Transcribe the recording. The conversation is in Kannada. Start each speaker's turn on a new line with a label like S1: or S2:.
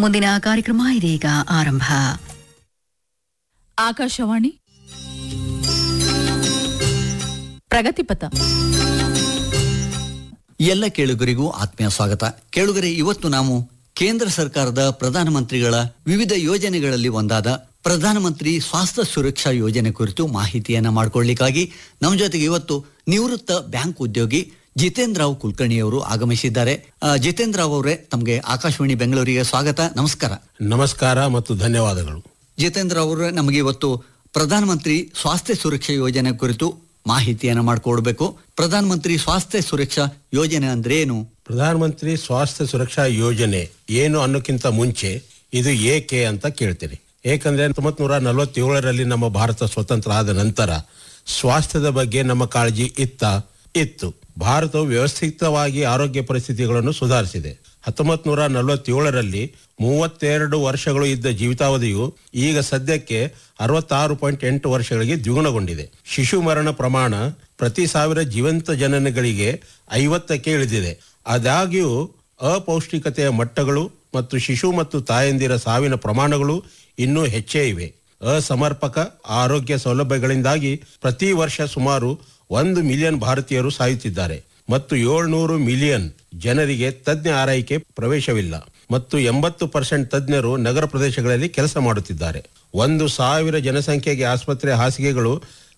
S1: ಮುಂದಿನ ಕಾರ್ಯಕ್ರಮ ಇದೀಗ ಆರಂಭ.
S2: ಆಕಾಶವಾಣಿ ಪ್ರಗತಿಪಥ.
S3: ಎಲ್ಲ ಕೇಳುಗರಿಗೂ ಆತ್ಮೀಯ ಸ್ವಾಗತ. ಕೇಳುಗರೆ, ಇವತ್ತು ನಾವು ಕೇಂದ್ರ ಸರ್ಕಾರದ ಪ್ರಧಾನಮಂತ್ರಿಗಳ ವಿವಿಧ ಯೋಜನೆಗಳಲ್ಲಿ ಒಂದಾದ ಪ್ರಧಾನಮಂತ್ರಿ ಸ್ವಾಸ್ಥ್ಯ ಸುರಕ್ಷಾ ಯೋಜನೆ ಕುರಿತು ಮಾಹಿತಿಯನ್ನ ಮಾಡಿಕೊಳ್ಳಿಕ್ಕಾಗಿ ನಮ್ಮ ಜೊತೆಗೆ ಇವತ್ತು ನಿವೃತ್ತ ಬ್ಯಾಂಕ್ ಉದ್ಯೋಗಿ ಜಿತೇಂದ್ರ ರಾವ್ ಕುಲಕರ್ಣಿ ಅವರು ಆಗಮಿಸಿದ್ದಾರೆ. ಜಿತೇಂದ್ರ ರಾವ್ ಅವರೇ, ತಮಗೆ ಆಕಾಶವಾಣಿ ಬೆಂಗಳೂರಿಗೆ ಸ್ವಾಗತ. ನಮಸ್ಕಾರ.
S4: ನಮಸ್ಕಾರ ಮತ್ತು ಧನ್ಯವಾದಗಳು.
S3: ಜಿತೇಂದ್ರ ಅವರೇ, ನಮಗೆ ಇವತ್ತು ಪ್ರಧಾನಮಂತ್ರಿ ಸ್ವಾಸ್ಥ್ಯ ಸುರಕ್ಷಾ ಯೋಜನೆ ಕುರಿತು ಮಾಹಿತಿಯನ್ನ ಮಾಡಿಕೊಡ್ಬೇಕು. ಪ್ರಧಾನಮಂತ್ರಿ ಸ್ವಾಸ್ಥ್ಯ ಸುರಕ್ಷಾ ಯೋಜನೆ ಅಂದ್ರೆ ಏನು?
S4: ಪ್ರಧಾನಮಂತ್ರಿ ಸ್ವಾಸ್ಥ್ಯ ಸುರಕ್ಷಾ ಯೋಜನೆ ಏನು ಅನ್ನೋಕ್ಕಿಂತ ಮುಂಚೆ ಇದು ಏಕೆ ಅಂತ ಕೇಳ್ತೀನಿ. ಏಕೆಂದ್ರೆ 1947ರಲ್ಲಿ ನಮ್ಮ ಭಾರತ ಸ್ವತಂತ್ರ ಆದ ನಂತರ ಸ್ವಾಸ್ಥ್ಯದ ಬಗ್ಗೆ ನಮ್ಮ ಕಾಳಜಿ ಇತ್ತು. ಭಾರತವು ವ್ಯವಸ್ಥಿತವಾಗಿ ಆರೋಗ್ಯ ಪರಿಸ್ಥಿತಿಗಳನ್ನು ಸುಧಾರಿಸಿದೆ. 1947ರಲ್ಲಿ 32 ವರ್ಷಗಳು ಇದ್ದ ಜೀವಿತಾವಧಿಯು ಈಗ ಸದ್ಯಕ್ಕೆ 66.8 ವರ್ಷಗಳಿಗೆ ದ್ವಿಗುಣಗೊಂಡಿದೆ. ಶಿಶು ಮರಣ ಪ್ರಮಾಣ ಪ್ರತಿ 1000 ಜೀವಂತ ಜನನಗಳಿಗೆ 50ಕ್ಕೆ ಇಳಿದಿದೆ. ಆದಾಗ್ಯೂ ಅಪೌಷ್ಟಿಕತೆಯ ಮಟ್ಟಗಳು ಮತ್ತು ಶಿಶು ಮತ್ತು ತಾಯಂದಿರ ಸಾವಿನ ಪ್ರಮಾಣಗಳು ಇನ್ನೂ ಹೆಚ್ಚೇ ಇವೆ. ಅಸಮರ್ಪಕ ಆರೋಗ್ಯ ಸೌಲಭ್ಯಗಳಿಂದಾಗಿ ಪ್ರತಿ ವರ್ಷ ಸುಮಾರು 1 ಮಿಲಿಯನ್ ಭಾರತೀಯರು ಸಾಯುತ್ತಿದ್ದಾರೆ ಮತ್ತು 700 ಮಿಲಿಯನ್ ಜನರಿಗೆ ತಜ್ಞ ಆರೈಕೆ ಪ್ರವೇಶವಿಲ್ಲ ಮತ್ತು 80% ತಜ್ಞರು ನಗರ ಪ್ರದೇಶಗಳಲ್ಲಿ ಕೆಲಸ ಮಾಡುತ್ತಿದ್ದಾರೆ. 1,000 ಜನಸಂಖ್ಯೆಗೆ ಆಸ್ಪತ್ರೆ ಹಾಸಿಗೆಗಳು